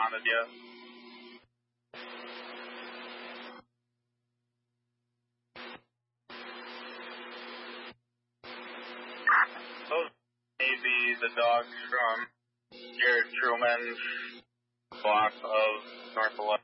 responded yet. Those may be the dogs from Jared Truman's block of North 11.